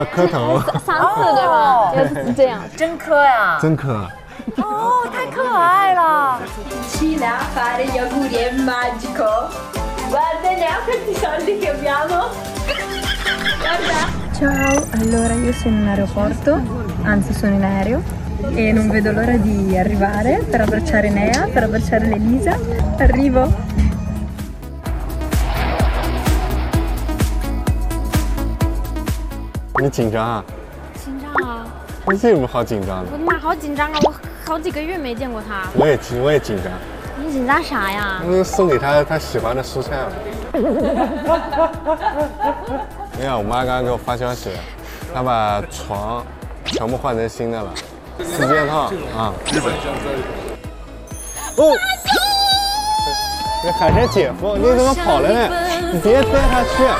磕头 3次对吧？就是这样， 真磕呀！ 真磕。 哦，太可爱了。 Cina fare gli auguri è magico. Guarda Nea quanti soldi che abbiamo. Guarda. Ciao, allora io sono in aeroporto, anzi sono in aereo e non vedo l'ora di arrivare per abbracciare Nea, per abbracciare l'Elisa. Arrivo! 你紧张啊？ 紧张啊！ 这有什么好紧张的？ 我的妈，好紧张啊！我好几个月没见过他。 我也紧张。 你紧张啥呀？ 送给他喜欢的蔬菜了。你看，我妈刚刚给我发消息，她把床全部换成新的了，4件套啊。日本香哦，这海参姐夫，你怎么跑了呢？你别带他去。